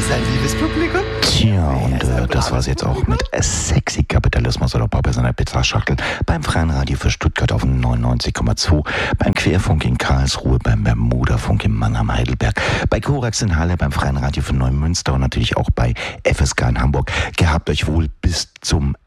unser liebes Publikum. Tja, und das war's jetzt auch mit Sexy Kapitalismus oder Pop seiner Pizzaschachtel beim Freien Radio für Stuttgart auf 99,2, beim Querfunk in Karlsruhe, beim Bermuda-Funk in Mannheim-Heidelberg, bei Korax in Halle, beim Freien Radio für Neumünster und natürlich auch bei FSK in Hamburg. Gehabt euch wohl bis zum